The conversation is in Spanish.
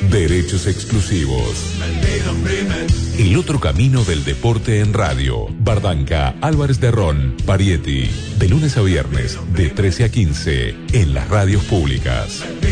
Derechos exclusivos. El otro camino del deporte en radio. Bardanca, Álvarez de Ron, Parietti. De lunes a viernes, de 13 a 15, en las radios públicas.